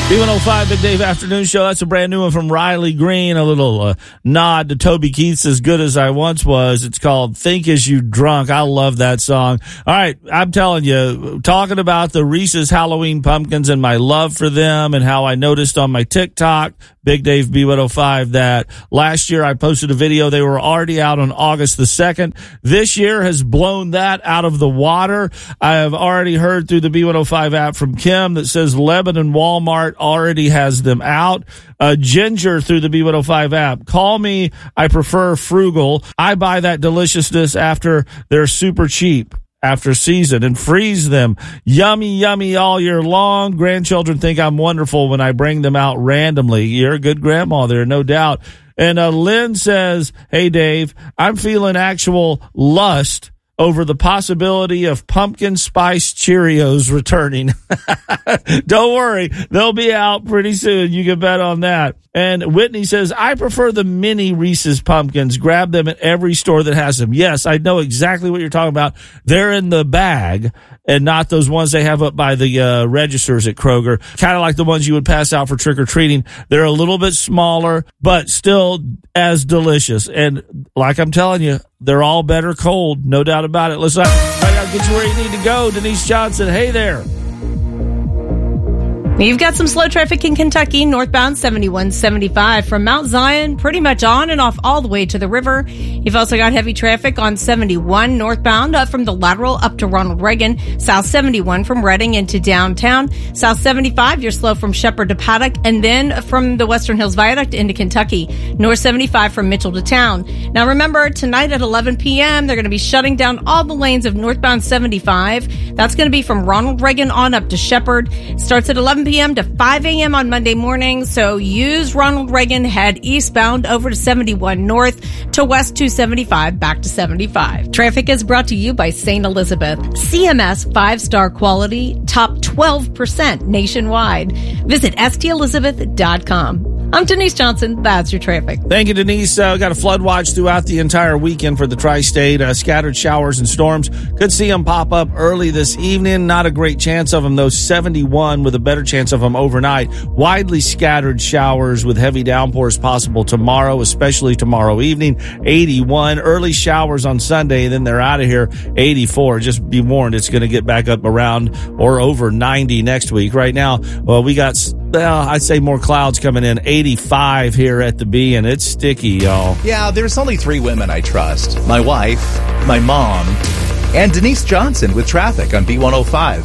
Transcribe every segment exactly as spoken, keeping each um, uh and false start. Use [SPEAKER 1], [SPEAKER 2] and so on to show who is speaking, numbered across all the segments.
[SPEAKER 1] B one oh five Big Dave Afternoon Show. That's a brand new one from Riley Green. A little uh, nod to Toby Keith's As Good As I Once Was. It's called Think As You Drunk. I love that song. All right, I'm telling you, talking about the Reese's Halloween pumpkins and my love for them and how I noticed on my TikTok, Big Dave B one oh five, that last year I posted a video. They were already out on August the second. This year has blown that out of the water. I have already heard through the B one oh five app from Kim that says Lebanon Walmart already has them out. Uh, Ginger through the B one oh five app. Call me. I prefer frugal. I buy that deliciousness after they're super cheap. After season and freeze them. Yummy, yummy all year long. Grandchildren think I'm wonderful when I bring them out randomly. You're a good grandma there, no doubt. And uh, Lynn says, hey, Dave, I'm feeling actual lust over the possibility of pumpkin spice Cheerios returning. Don't worry. They'll be out pretty soon. You can bet on that. And Whitney says, I prefer the mini Reese's pumpkins. Grab them at every store that has them. Yes, I know exactly what you're talking about. They're in the bag and not those ones they have up by the uh, registers at Kroger. Kind of like the ones you would pass out for trick-or-treating. They're a little bit smaller, but still as delicious. And like I'm telling you, they're all better cold. No doubt about it. Listen, I got to get you where you need to go. Denise Johnson, hey there.
[SPEAKER 2] You've got some slow traffic in Kentucky, northbound seventy-one seventy-five from Mount Zion, pretty much on and off all the way to the river. You've also got heavy traffic on seventy-one northbound up from the Lateral up to Ronald Reagan, south seventy-one from Reading into downtown, south seventy-five, you're slow from Shepherd to Paddock, and then from the Western Hills Viaduct into Kentucky, north seventy-five from Mitchell to town. Now remember, tonight at eleven p.m., they're going to be shutting down all the lanes of northbound seventy-five. That's going to be from Ronald Reagan on up to Shepherd. Starts at eleven p.m. to five a.m. on Monday morning. So use Ronald Reagan, head eastbound over to seventy-one north to west two seventy-five, back to seventy-five. Traffic is brought to you by Saint Elizabeth. C M S five-star quality, top twelve percent nationwide. Visit S T Elizabeth dot com. I'm Denise Johnson. That's your traffic.
[SPEAKER 1] Thank you, Denise. Uh, got a flood watch throughout the entire weekend for the tri-state. Uh, scattered showers and storms. Could see them pop up early this evening. Not a great chance of them, though. seventy-one with a better chance of them overnight. Widely scattered showers with heavy downpours possible tomorrow, especially tomorrow evening. eighty-one. Early showers on Sunday, then they're out of here. eighty-four. Just be warned, it's going to get back up around or over ninety next week. Right now, well, we got, well, I'd say more clouds coming in. eighty-five here at the B, and it's sticky, y'all.
[SPEAKER 3] Yeah, there's only three women I trust. My wife, my mom, and Denise Johnson with traffic on B one oh five.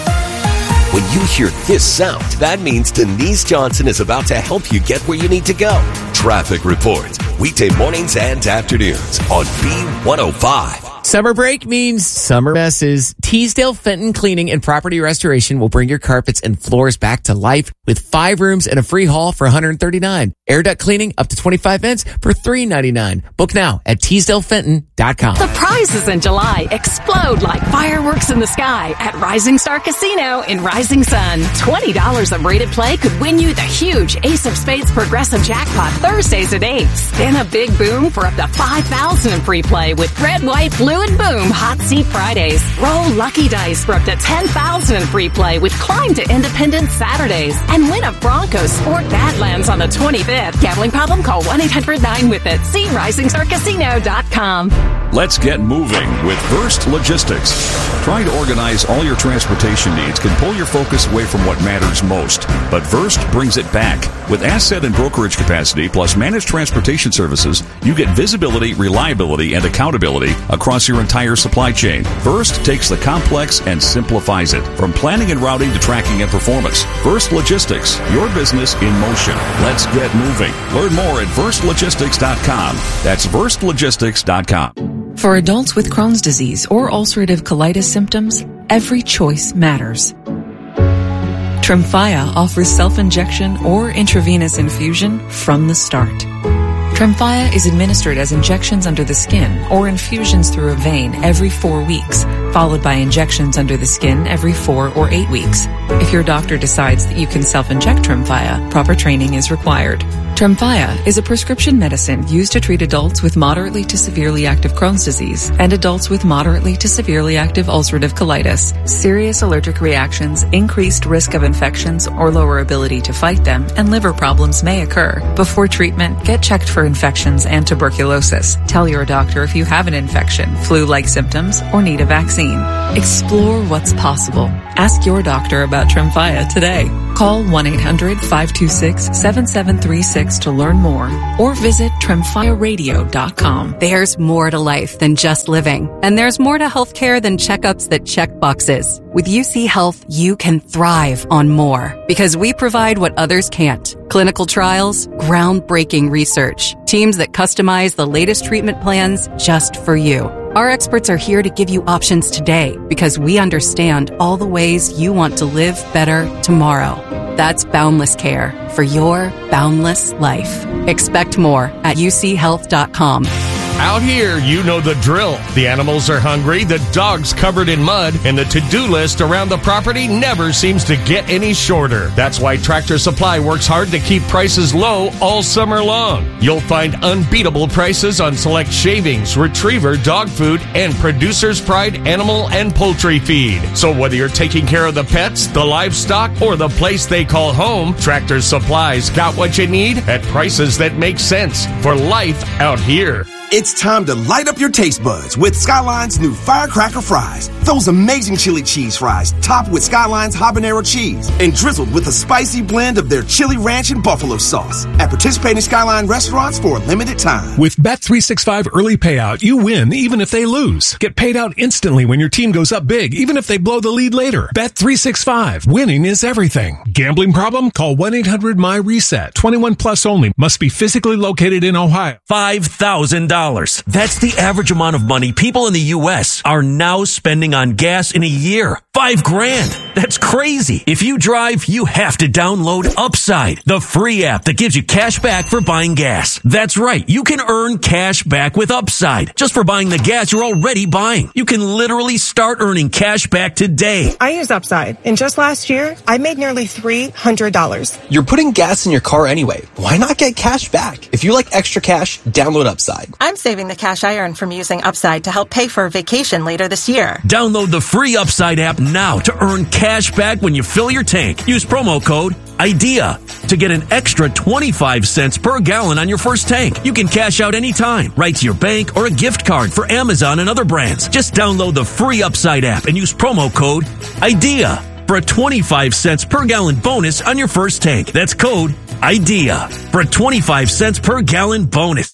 [SPEAKER 4] When you hear this sound, that means Denise Johnson is about to help you get where you need to go. Traffic reports, weekday mornings and afternoons on B one oh five.
[SPEAKER 5] Summer break means summer messes. Teasdale Fenton Cleaning and Property Restoration will bring your carpets and floors back to life with five rooms and a free haul for one hundred thirty-nine dollars. Air duct cleaning up to twenty-five vents for three ninety-nine. Book now at Teasdale Fenton dot com.
[SPEAKER 6] The prizes in July explode like fireworks in the sky at Rising Star Casino in Rising Sun. twenty dollars of rated play could win you the huge Ace of Spades Progressive Jackpot Thursdays at eight. Spin a big boom for up to five thousand dollars in free play with Red, White, Blue, and Boom Hot Seat Fridays. Roll lucky dice for up to ten thousand dollars in free play with Climb to Independence Saturdays. And win a Broncos Sport Badlands on the twenty-fifth. Gambling problem? Call one eight hundred nine with it. See rising star casino dot com.
[SPEAKER 7] Let's get moving with Verst Logistics. Trying to organize all your transportation needs can pull your focus away from what matters most. But Verst brings it back. With asset and brokerage capacity plus managed transportation services, you get visibility, reliability, and accountability across your entire supply chain. Verst takes the complex and simplifies it. From planning and routing to tracking and performance. Verst Logistics, your business in motion. Let's get moving. Learn more at verst logistics dot com. That's verst logistics dot com.
[SPEAKER 8] For adults with Crohn's disease or ulcerative colitis symptoms, every choice matters. Tremfya offers self-injection or intravenous infusion from the start. Tremfya is administered as injections under the skin or infusions through a vein every four weeks, followed by injections under the skin every four or eight weeks. If your doctor decides that you can self-inject Tremfya, proper training is required. Tremfya is a prescription medicine used to treat adults with moderately to severely active Crohn's disease and adults with moderately to severely active ulcerative colitis. Serious allergic reactions, increased risk of infections or lower ability to fight them, and liver problems may occur. Before treatment, get checked for infections and tuberculosis. Tell your doctor if you have an infection, flu-like symptoms, or need a vaccine. Explore what's possible. Ask your doctor about Tremfya today. Call one eight hundred five two six seven seven three six to learn more or visit tremfya radio dot com.
[SPEAKER 9] There's more to life than just living, and there's more to healthcare than checkups that check boxes. With U C Health, you can thrive on more because we provide what others can't. Clinical trials, groundbreaking research, teams that customize the latest treatment plans just for you. Our experts are here to give you options today because we understand all the ways you want to live better tomorrow. That's Boundless Care for your boundless life. Expect more at u c health dot com.
[SPEAKER 10] Out here, you know the drill. The animals are hungry, the dog's covered in mud, and the to-do list around the property never seems to get any shorter. That's why Tractor Supply works hard to keep prices low all summer long. You'll find unbeatable prices on select shavings, retriever, dog food, and Producer's Pride animal and poultry feed. So whether you're taking care of the pets, the livestock, or the place they call home, Tractor Supply's got what you need at prices that make sense for life out here.
[SPEAKER 11] It's time to light up your taste buds with Skyline's new Firecracker Fries. Those amazing chili cheese fries topped with Skyline's habanero cheese and drizzled with a spicy blend of their chili ranch and buffalo sauce at participating Skyline restaurants for a limited time.
[SPEAKER 12] With Bet three sixty-five Early Payout, you win even if they lose. Get paid out instantly when your team goes up big, even if they blow the lead later. Bet three sixty-five. Winning is everything. Gambling problem? Call one eight hundred my reset. twenty-one plus only. Must be physically located in Ohio.
[SPEAKER 13] five thousand dollars. That's the average amount of money people in the U S are now spending on gas in a year. Five grand. That's crazy. If you drive, you have to download Upside, the free app that gives you cash back for buying gas. That's right. You can earn cash back with Upside just for buying the gas you're already buying. You can literally start earning cash back today.
[SPEAKER 14] I use Upside, and just last year, I made nearly three hundred dollars.
[SPEAKER 15] You're putting gas in your car anyway. Why not get cash back? If you like extra cash, download Upside.
[SPEAKER 16] I'm saving the cash I earn from using Upside to help pay for a vacation later this year.
[SPEAKER 13] Download the free Upside app now to earn cash back when you fill your tank. Use promo code IDEA to get an extra twenty-five cents per gallon on your first tank. You can cash out anytime, right to your bank or a gift card for Amazon and other brands. Just download the free Upside app and use promo code IDEA for a twenty-five cents per gallon bonus on your first tank. That's code IDEA for a twenty-five cents per gallon bonus.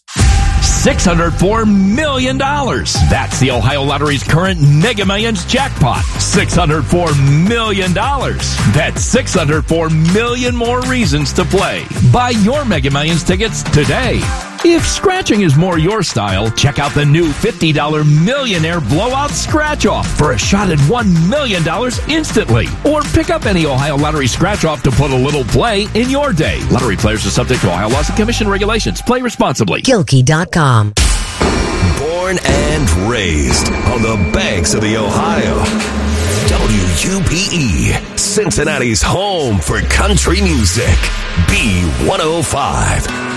[SPEAKER 17] six hundred four million dollars. That's the Ohio Lottery's current Mega Millions jackpot. six hundred four million dollars. That's six hundred four million more reasons to play. Buy your Mega Millions tickets today. If scratching is more your style, check out the new fifty dollar Millionaire Blowout Scratch-Off for a shot at one million dollars instantly. Or pick up any Ohio Lottery Scratch-Off to put a little play in your day. Lottery players are subject to Ohio laws and commission regulations. Play responsibly.
[SPEAKER 18] Gilkey dot com.
[SPEAKER 4] Born and raised on the banks of the Ohio. W U P E, Cincinnati's home for country music. B one oh five.